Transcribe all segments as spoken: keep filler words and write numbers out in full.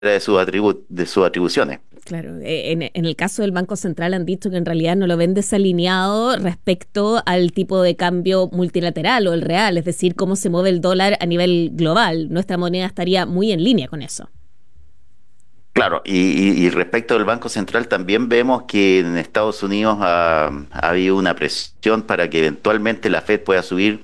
de sus atribu- de sus atribuciones. Claro, eh, en, en el caso del Banco Central han dicho que en realidad no lo ven desalineado respecto al tipo de cambio multilateral o el real, es decir, cómo se mueve el dólar a nivel global. Nuestra moneda estaría muy en línea con eso. Claro, y, y- y respecto del Banco Central también vemos que en Estados Unidos ha, ha habido una presión para que eventualmente la Fed pueda subir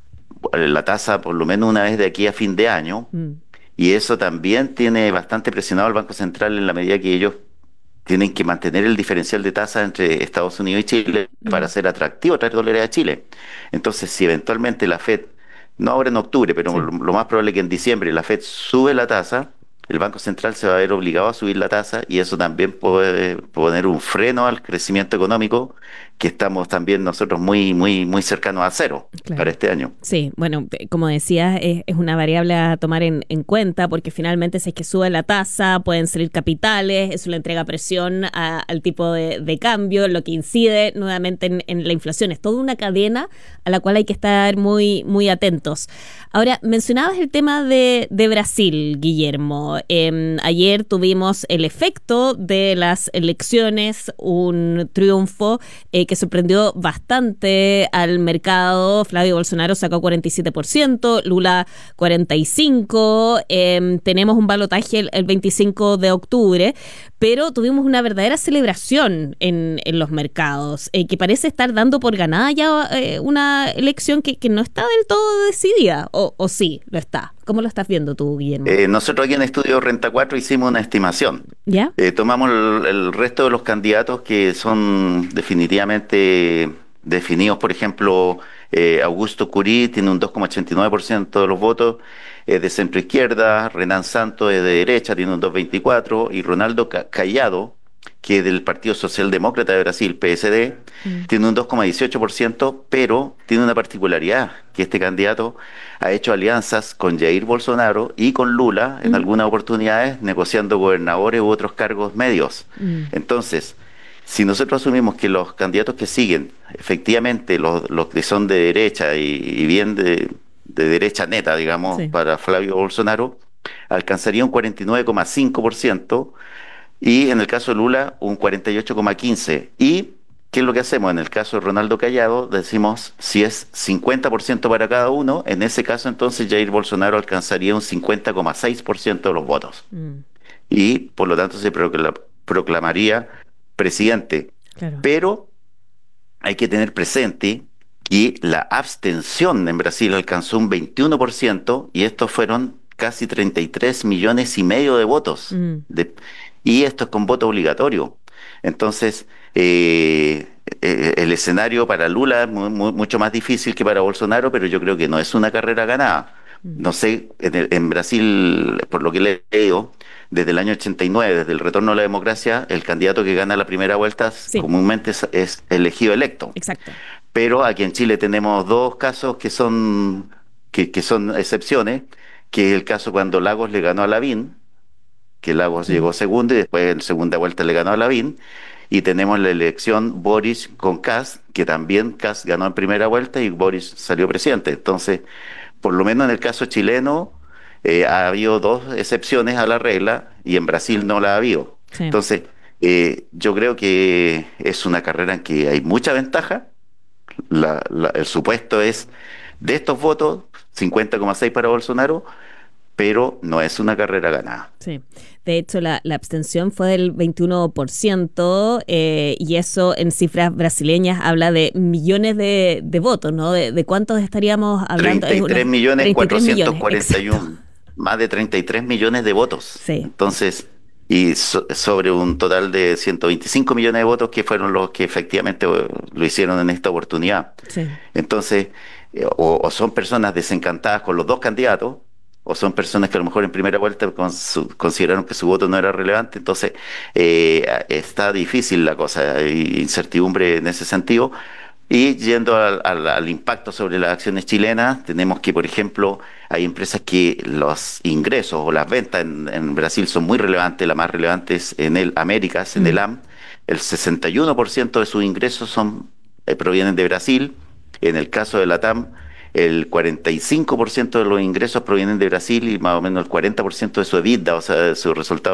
la tasa por lo menos una vez de aquí a fin de año, Mm, y eso también tiene bastante presionado al Banco Central en la medida que ellos tienen que mantener el diferencial de tasa entre Estados Unidos y Chile para mm, hacer atractivo traer dólares a Chile. Entonces, si eventualmente la Fed, no ahora en octubre, pero sí. lo, lo más probable es que en diciembre la Fed sube la tasa, el Banco Central se va a ver obligado a subir la tasa y eso también puede poner un freno al crecimiento económico que estamos también nosotros muy, muy, muy cercanos a cero para Claro. este año. Sí, bueno, eh, como decías, es, es una variable a tomar en, en cuenta porque finalmente si es que sube la tasa, pueden salir capitales, eso le entrega presión a- al tipo de, de cambio, lo que incide nuevamente en, en la inflación. Es toda una cadena a la cual hay que estar muy, muy atentos. Ahora, mencionabas el tema de, de Brasil, Guillermo. Eh, ayer tuvimos el efecto de las elecciones, un triunfo eh, que sorprendió bastante al mercado. Flavio Bolsonaro sacó cuarenta y siete por ciento, Lula cuarenta y cinco por ciento. Eh, tenemos un balotaje el, el veinticinco de octubre, pero tuvimos una verdadera celebración en, en los mercados, eh, que parece estar dando por ganada ya eh, una elección que, que no está del todo decidida, o, o sí, lo está. ¿Cómo lo estás viendo tú, Guillermo? Eh, nosotros aquí en Estudio Renta cuatro hicimos una estimación. ¿Ya? Eh, tomamos el, el resto de los candidatos que son definitivamente definidos, por ejemplo, eh, Augusto Curí tiene un dos coma ochenta y nueve por ciento de los votos, es de centro izquierda, Renan Santos es de derecha, tiene un dos coma veinticuatro por ciento, y Ronaldo Ca- Caiado, que es del Partido Socialdemócrata de Brasil, P S D, Mm, tiene un dos coma dieciocho por ciento, pero tiene una particularidad, que este candidato ha hecho alianzas con Jair Bolsonaro y con Lula en mm, algunas oportunidades, negociando gobernadores u otros cargos medios. mm, Entonces, si nosotros asumimos que los candidatos que siguen, efectivamente, los, los que son de derecha y, y bien de, de derecha neta, digamos, sí. para Flavio Bolsonaro, alcanzaría un cuarenta y nueve coma cinco por ciento y en el caso de Lula un cuarenta y ocho coma quince por ciento. ¿Y qué es lo que hacemos? En el caso de Ronaldo Callado, decimos si es cincuenta por ciento para cada uno, en ese caso entonces Jair Bolsonaro alcanzaría un cincuenta coma seis por ciento de los votos Mm, y por lo tanto se procla- proclamaría presidente. claro. Pero hay que tener presente que la abstención en Brasil alcanzó un veintiuno por ciento y estos fueron casi treinta y tres millones y medio de votos. Mm, De- y esto es con voto obligatorio. Entonces, eh, eh, el escenario para Lula es mu- mu- mucho más difícil que para Bolsonaro, pero yo creo que no es una carrera ganada. mm, No sé, en, el- en Brasil, por lo que le leo, desde el año ochenta y nueve, desde el retorno a la democracia, el candidato que gana la primera vuelta es- sí, comúnmente es, es elegido electo. exacto. Pero aquí en Chile tenemos dos casos que son, que, que son excepciones, que es el caso cuando Lagos le ganó a Lavín, que Lagos Sí. llegó segundo y después en segunda vuelta le ganó a Lavín, y tenemos la elección Boris con Kast, que también Kast ganó en primera vuelta y Boris salió presidente. Entonces, por lo menos en el caso chileno, eh, ha habido dos excepciones a la regla y en Brasil no la ha habido. Sí. Entonces, eh, yo creo que es una carrera en que hay mucha ventaja. La- la- el supuesto es de estos votos, cincuenta coma seis para Bolsonaro, pero no es una carrera ganada. Sí, de hecho la, la abstención fue del veintiuno por ciento eh, y eso en cifras brasileñas habla de millones de, de votos, ¿no? De, de cuántos estaríamos hablando. treinta Es y tres una, millones treinta y tres millones, exacto. cuatrocientos cuarenta y uno, más de treinta y tres millones de votos. Sí, Entonces, y so- sobre un total de ciento veinticinco millones de votos que fueron los que efectivamente eh, lo hicieron en esta oportunidad. sí. Entonces, eh, o, o son personas desencantadas con los dos candidatos, o son personas que a lo mejor en primera vuelta con su- consideraron que su voto no era relevante. Entonces, eh, está difícil la cosa, hay incertidumbre en ese sentido. Y yendo al, al- al impacto sobre las acciones chilenas, tenemos que, por ejemplo, hay empresas que los ingresos o las ventas en, en Brasil son muy relevantes, la más relevante es en el Américas, en el Mm, A M. El sesenta y uno por ciento de sus ingresos son, eh, provienen de Brasil. En el caso de la T A M, el cuarenta y cinco por ciento de los ingresos provienen de Brasil y más o menos el cuarenta por ciento de su EBITDA, o sea, de su resultado